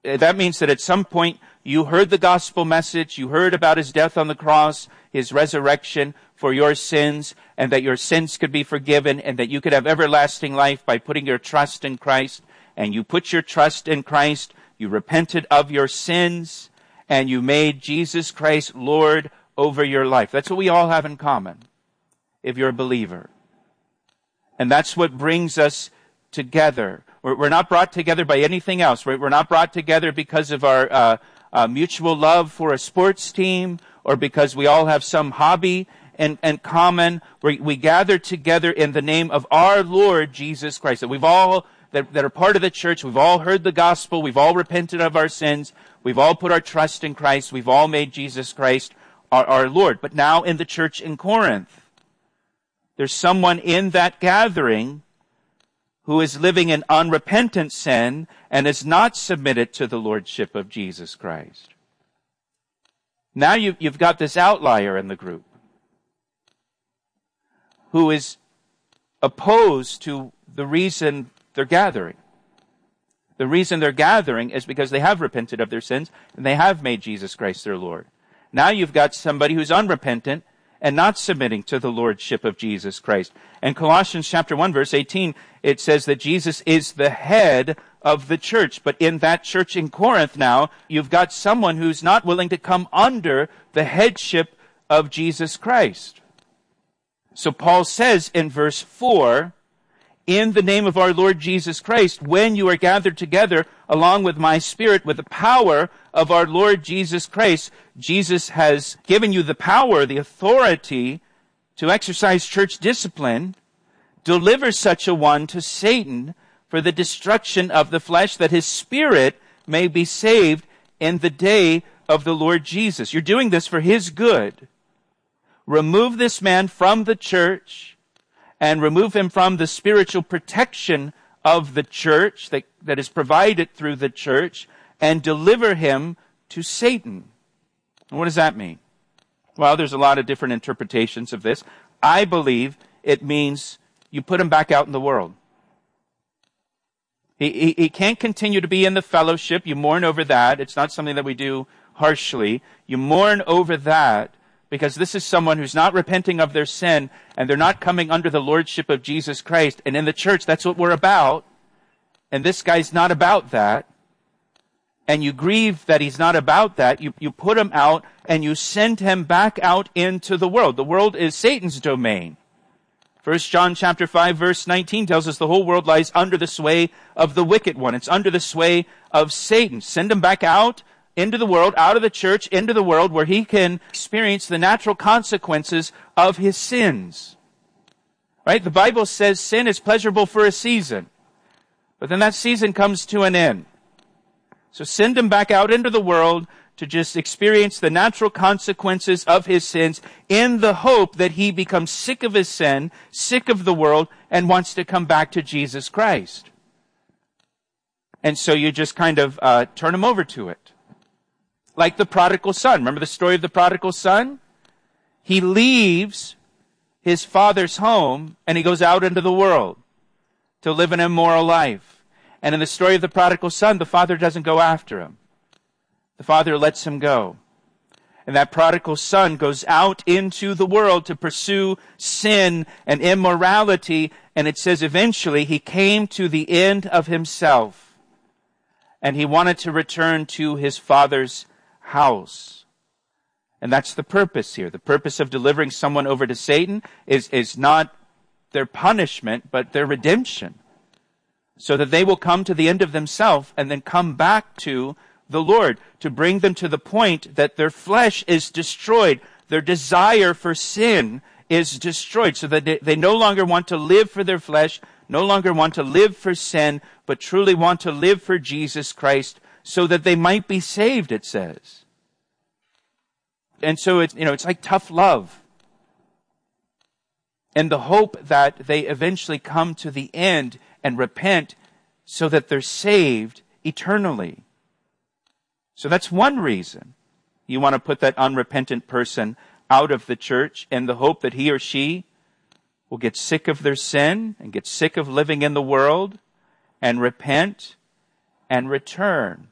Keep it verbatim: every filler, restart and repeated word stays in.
That means that at some point you heard the gospel message, you heard about his death on the cross, his resurrection for your sins, and that your sins could be forgiven, and that you could have everlasting life by putting your trust in Christ. And you put your trust in Christ, you repented of your sins, and you made Jesus Christ Lord over your life. That's what we all have in common, if you're a believer. And that's what brings us together. We're, we're not brought together by anything else. We're, we're not brought together because of our uh, uh, mutual love for a sports team, or because we all have some hobby in, in common. We, we gather together in the name of our Lord Jesus Christ. That we've all that, that are part of the church. We've all heard the gospel. We've all repented of our sins. We've all put our trust in Christ. We've all made Jesus Christ our, our Lord. But now in the church in Corinth, there's someone in that gathering who is living in unrepentant sin and is not submitted to the lordship of Jesus Christ. Now you, you've got this outlier in the group who is opposed to the reason they're gathering. The reason they're gathering is because they have repented of their sins and they have made Jesus Christ their Lord. Now you've got somebody who's unrepentant and not submitting to the lordship of Jesus Christ. In Colossians chapter one, verse eighteen, it says that Jesus is the head of the church. But in that church in Corinth now, you've got someone who's not willing to come under the headship of Jesus Christ. So Paul says in verse four, in the name of our Lord Jesus Christ, when you are gathered together along with my Spirit, with the power of our Lord Jesus Christ, Jesus has given you the power, the authority to exercise church discipline. Deliver such a one to Satan for the destruction of the flesh, that his spirit may be saved in the day of the Lord Jesus. You're doing this for his good. Remove this man from the church and remove him from the spiritual protection of the church that, that is provided through the church, and deliver him to Satan. And what does that mean? Well, there's a lot of different interpretations of this. I believe it means you put him back out in the world. He, he, he can't continue to be in the fellowship. You mourn over that. It's not something that we do harshly. You mourn over that because this is someone who's not repenting of their sin, and they're not coming under the lordship of Jesus Christ. And in the church, that's what we're about. And this guy's not about that. And you grieve that he's not about that. You, you put him out and you send him back out into the world. The world is Satan's domain. First John chapter five verse nineteen tells us the whole world lies under the sway of the wicked one. It's under the sway of Satan. Send him back out into the world, out of the church, into the world, where he can experience the natural consequences of his sins. Right? The Bible says sin is pleasurable for a season, but then that season comes to an end. So send him back out into the world to just experience the natural consequences of his sins, in the hope that he becomes sick of his sin, sick of the world, and wants to come back to Jesus Christ. And so you just kind of uh, turn him over to it. Like the prodigal son. Remember the story of the prodigal son? He leaves his father's home and he goes out into the world to live an immoral life. And in the story of the prodigal son, the father doesn't go after him. The father lets him go. And that prodigal son goes out into the world to pursue sin and immorality. And it says eventually he came to the end of himself. And he wanted to return to his father's house. And that's the purpose here. The purpose of delivering someone over to Satan is, is not their punishment, but their redemption. So that they will come to the end of themselves and then come back to the Lord, to bring them to the point that their flesh is destroyed. Their desire for sin is destroyed, so that they, they no longer want to live for their flesh, no longer want to live for sin, but truly want to live for Jesus Christ, so that they might be saved, it says. And so it's, you know, it's like tough love. And the hope that they eventually come to the end and repent so that they're saved eternally. So that's one reason you want to put that unrepentant person out of the church, in the hope that he or she will get sick of their sin and get sick of living in the world and repent and return